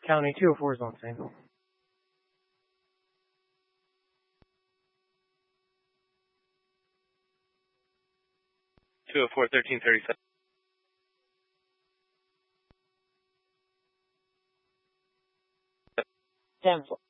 County 204 is on scene. 204, 1337. 10-4.